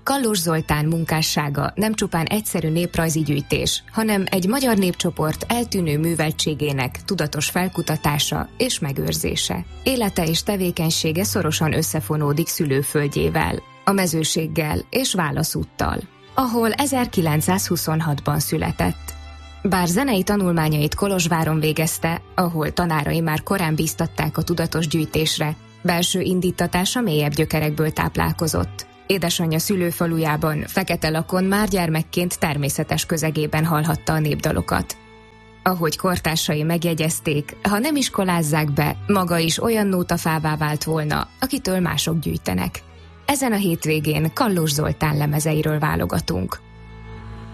Kallós Zoltán munkássága nem csupán egyszerű néprajzi gyűjtés, hanem egy magyar népcsoport eltűnő műveltségének tudatos felkutatása és megőrzése. Élete és tevékenysége szorosan összefonódik szülőföldjével, a mezőséggel és Válaszúttal, ahol 1926-ban született. Bár zenei tanulmányait Kolozsváron végezte, ahol tanárai már korán bíztatták a tudatos gyűjtésre, belső indítatása mélyebb gyökerekből táplálkozott. Édesanyja szülőfalujában, Feketelakon már gyermekként természetes közegében hallhatta a népdalokat. Ahogy kortársai megjegyezték, ha nem iskolázzák be, maga is olyan nótafává vált volna, akitől mások gyűjtenek. Ezen a hétvégén Kallós Zoltán lemezeiről válogatunk.